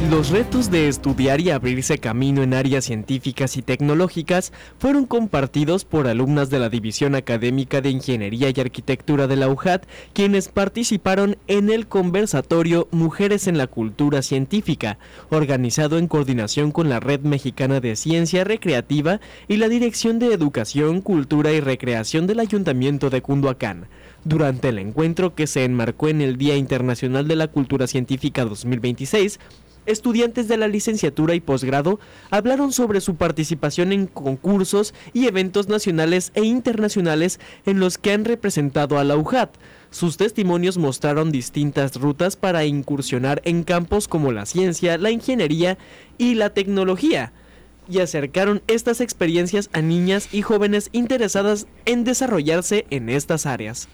Los retos de estudiar y abrirse camino en áreas científicas y tecnológicas fueron compartidos por alumnas de la División Académica de Ingeniería y Arquitectura de la UJAT, quienes participaron en el conversatorio Mujeres en la Cultura Científica, organizado en coordinación con la Red Mexicana de Ciencia Recreativa y la Dirección de Educación, Cultura y Recreación del Ayuntamiento de Cunduacán. Durante el encuentro, que se enmarcó en el Día Internacional de la Cultura Científica 2026, estudiantes de la licenciatura y posgrado hablaron sobre su participación en concursos y eventos nacionales e internacionales en los que han representado a la UJAT. Sus testimonios mostraron distintas rutas para incursionar en campos como la ciencia, la ingeniería y la tecnología, y acercaron estas experiencias a niñas y jóvenes interesadas en desarrollarse en estas áreas.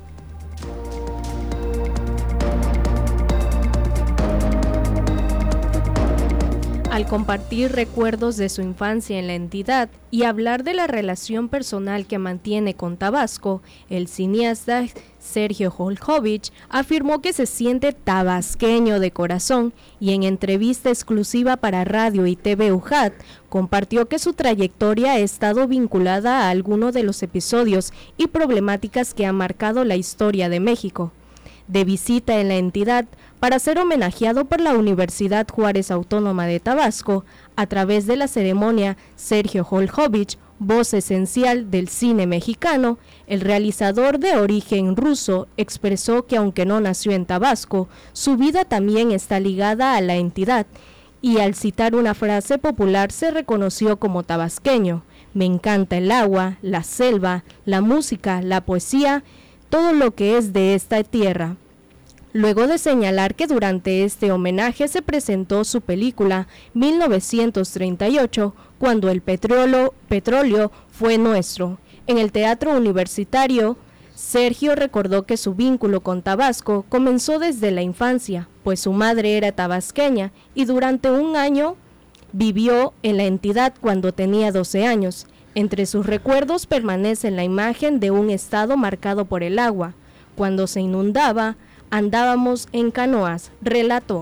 Al compartir recuerdos de su infancia en la entidad y hablar de la relación personal que mantiene con Tabasco, el cineasta Sergio Holjovich afirmó que se siente tabasqueño de corazón y en entrevista exclusiva para Radio y TV UJAT compartió que su trayectoria ha estado vinculada a algunos de los episodios y problemáticas que han marcado la historia de México. De visita en la entidad para ser homenajeado por la Universidad Juárez Autónoma de Tabasco, a través de la ceremonia Sergio Holjovich, voz esencial del cine mexicano, el realizador de origen ruso expresó que aunque no nació en Tabasco, su vida también está ligada a la entidad, y al citar una frase popular se reconoció como tabasqueño: "Me encanta el agua, la selva, la música, la poesía, todo lo que es de esta tierra". Luego de señalar que durante este homenaje se presentó su película 1938, Cuando el petróleo fue nuestro, en el Teatro Universitario, Sergio recordó que su vínculo con Tabasco comenzó desde la infancia, pues su madre era tabasqueña y durante un año vivió en la entidad cuando tenía 12 años. Entre sus recuerdos permanece la imagen de un estado marcado por el agua. Cuando se inundaba, andábamos en canoas, relató.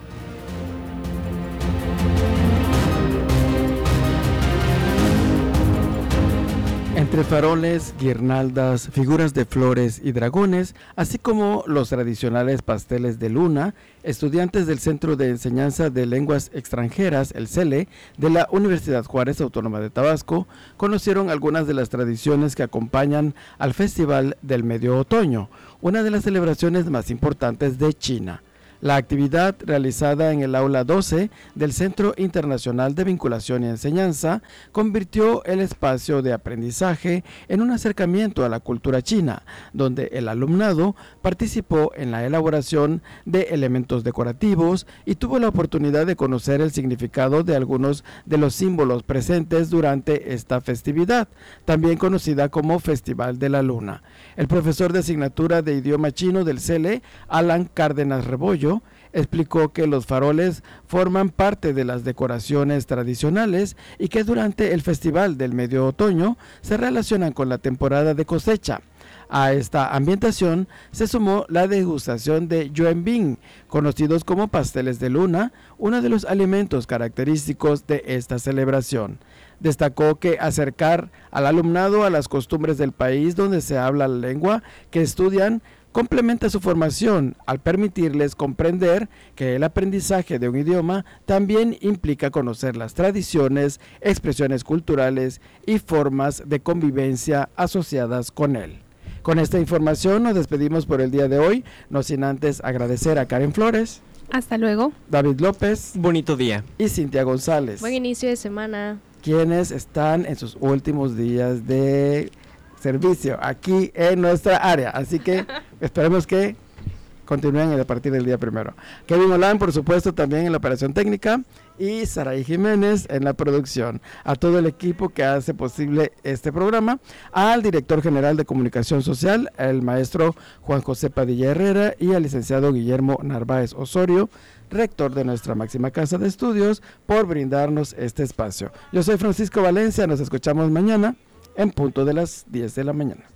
Entre faroles, guirnaldas, figuras de flores y dragones, así como los tradicionales pasteles de luna, estudiantes del Centro de Enseñanza de Lenguas Extranjeras, el CELE, de la Universidad Juárez Autónoma de Tabasco, conocieron algunas de las tradiciones que acompañan al Festival del Medio Otoño, una de las celebraciones más importantes de China. La actividad, realizada en el Aula 12 del Centro Internacional de Vinculación y Enseñanza, convirtió el espacio de aprendizaje en un acercamiento a la cultura china, donde el alumnado participó en la elaboración de elementos decorativos y tuvo la oportunidad de conocer el significado de algunos de los símbolos presentes durante esta festividad, también conocida como Festival de la Luna. El profesor de asignatura de idioma chino del CELE, Alan Cárdenas Rebollo, explicó que los faroles forman parte de las decoraciones tradicionales y que durante el Festival del Medio Otoño se relacionan con la temporada de cosecha. A esta ambientación se sumó la degustación de yuanbing, conocidos como pasteles de luna, uno de los alimentos característicos de esta celebración. Destacó que acercar al alumnado a las costumbres del país donde se habla la lengua que estudian complementa su formación al permitirles comprender que el aprendizaje de un idioma también implica conocer las tradiciones, expresiones culturales y formas de convivencia asociadas con él. Con esta información nos despedimos por el día de hoy, no sin antes agradecer a Karen Flores. Hasta luego. David López. Bonito día. Y Cintia González. Buen inicio de semana. Quienes están en sus últimos días de servicio aquí en nuestra área, así que esperemos que continúen a partir del día primero. Kevin Olan, por supuesto, también en la operación técnica, y Saraí Jiménez en la producción. A todo el equipo que hace posible este programa, al director general de comunicación social, el maestro Juan José Padilla Herrera, y al licenciado Guillermo Narváez Osorio, rector de nuestra máxima casa de estudios, por brindarnos este espacio. Yo soy Francisco Valencia, nos escuchamos mañana en punto de las 10 de la mañana.